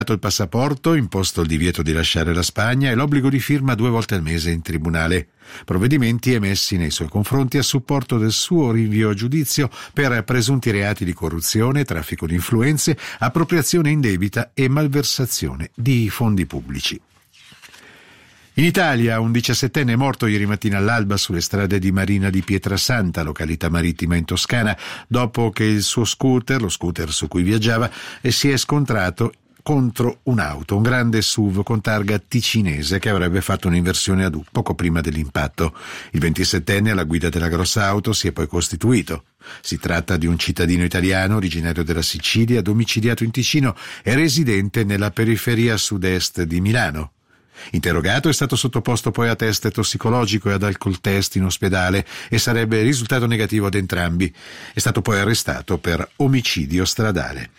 il passaporto, imposto il divieto di lasciare la Spagna e l'obbligo di firma 2 volte al mese in tribunale. Provvedimenti emessi nei suoi confronti a supporto del suo rinvio a giudizio per presunti reati di corruzione, traffico di influenze, appropriazione indebita e malversazione di fondi pubblici. In Italia un 17enne è morto ieri mattina all'alba sulle strade di Marina di Pietrasanta, località marittima in Toscana, dopo che il suo scooter, lo scooter su cui viaggiava, si è scontrato contro un'auto, un grande SUV con targa ticinese che avrebbe fatto un'inversione ad U poco prima dell'impatto. Il 27enne alla guida della grossa auto si è poi costituito. Si tratta di un cittadino italiano originario della Sicilia, domiciliato in Ticino e residente nella periferia sud-est di Milano. Interrogato, è stato sottoposto poi a test tossicologico e ad alcol test in ospedale e sarebbe risultato negativo ad entrambi. È stato poi arrestato per omicidio stradale.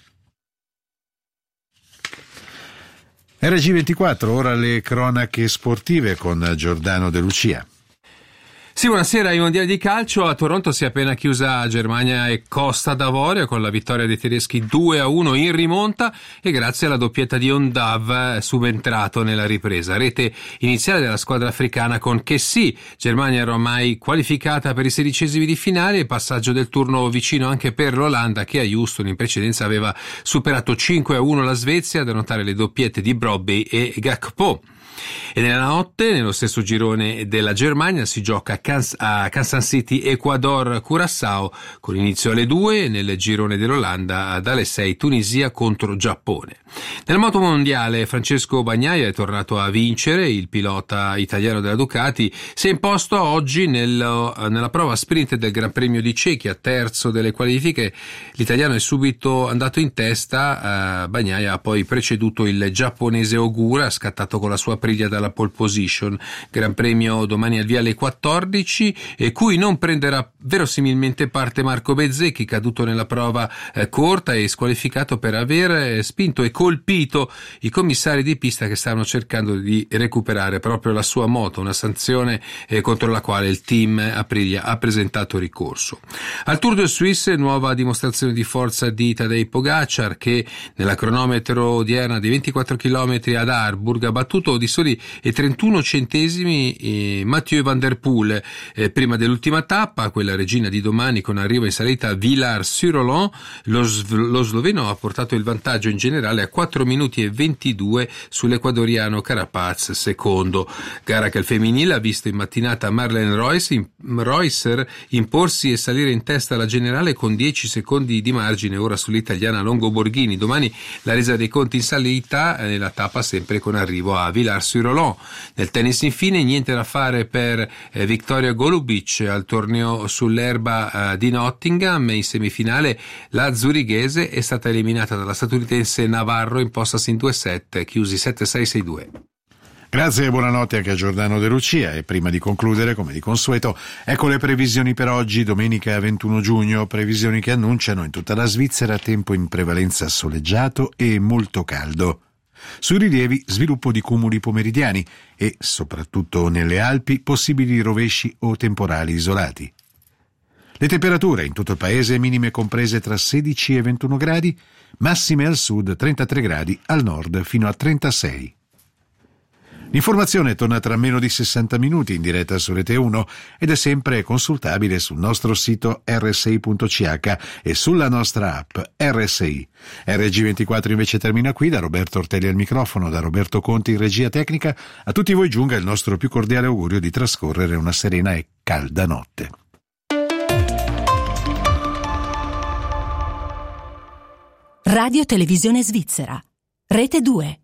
RG24, ora le cronache sportive con Giordano De Lucia. Sì, buonasera. Ai mondiali di calcio a Toronto si è appena chiusa Germania e Costa d'Avorio con la vittoria dei tedeschi 2-1 in rimonta e grazie alla doppietta di Ondav subentrato nella ripresa. Rete iniziale della squadra africana con Kessie. Germania era ormai qualificata per i 16esimi di finale e passaggio del turno vicino anche per l'Olanda che a Houston in precedenza aveva superato 5-1 la Svezia, da notare le doppiette di Brobbey e Gakpo. E nella notte, nello stesso girone della Germania, si gioca a Kansas City Ecuador-Curaçao con inizio alle 2, nel girone dell'Olanda dalle 6 Tunisia contro Giappone. Nel moto mondiale Francesco Bagnaia è tornato a vincere, il pilota italiano della Ducati si è imposto oggi nella prova sprint del Gran Premio di Cechia, terzo delle qualifiche. L'italiano è subito andato in testa, Bagnaia ha poi preceduto il giapponese Ogura, scattato con la sua priglia dalla pole position. Gran Premio domani al via alle 14 e cui non prenderà verosimilmente parte Marco Bezzecchi, caduto nella prova corta e squalificato per aver spinto e colpito i commissari di pista che stavano cercando di recuperare proprio la sua moto, una sanzione contro la quale il team Aprilia ha presentato ricorso. Al Tour de Suisse nuova dimostrazione di forza di Tadej Pogacar che nella cronometro odierna di 24 km ad Harburg ha battuto di soli 31 centesimi Mathieu van der Poel prima dell'ultima tappa, quella regina di domani con arrivo in salita a Villars-sur-Olon. Lo sloveno ha portato il vantaggio in generale a 4 minuti e 22 sull'ecuadoriano Carapaz secondo. Gara che al femminile ha visto in mattinata Marlene Reusser imporsi e salire in testa alla generale con 10 secondi di margine ora sull'italiana Longo Borghini. Domani la resa dei conti in salita nella tappa sempre con arrivo a Villars-sur-Olon. Nel tennis infine niente da fare per Victoria Golubic al torneo sull'erba di Nottingham. In semifinale la zurighese è stata eliminata dalla statunitense Navarro impostasi in 2-7, chiusi 7-6-6-2. Grazie e buonanotte anche a Giordano De Lucia. E prima di concludere, come di consueto, ecco le previsioni per oggi, domenica 21 giugno, previsioni che annunciano in tutta la Svizzera tempo in prevalenza soleggiato e molto caldo. Sui rilievi sviluppo di cumuli pomeridiani e, soprattutto nelle Alpi, possibili rovesci o temporali isolati. Le temperature in tutto il paese minime comprese tra 16 e 21 gradi, massime al sud 33 gradi, al nord fino a 36. L'informazione torna tra meno di 60 minuti in diretta su Rete 1 ed è sempre consultabile sul nostro sito rsi.ch e sulla nostra app RSI. RG24 invece termina qui, da Roberto Ortelli al microfono, da Roberto Conti in regia tecnica. A tutti voi giunga il nostro più cordiale augurio di trascorrere una serena e calda notte. Radio Televisione Svizzera, Rete 2.